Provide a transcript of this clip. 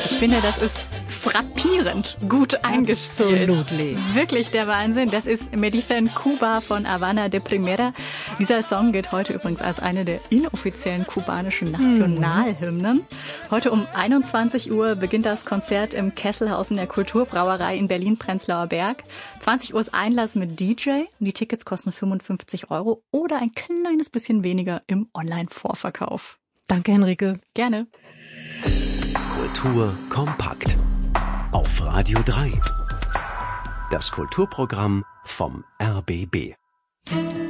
Ich finde, das ist frappierend gut eingespielt. Absolutely. Wirklich der Wahnsinn. Das ist Me dicen Cuba von Habana de Primera. Dieser Song gilt heute übrigens als eine der inoffiziellen kubanischen Nationalhymnen. Heute um 21 Uhr beginnt das Konzert im Kesselhaus in der Kulturbrauerei in Berlin-Prenzlauer Berg. 20 Uhr ist Einlass mit DJ. Die Tickets kosten 55 € oder ein kleines bisschen weniger im Online-Vorverkauf. Danke, Henrike. Gerne. Kultur kompakt. Auf Radio 3. Das Kulturprogramm vom RBB.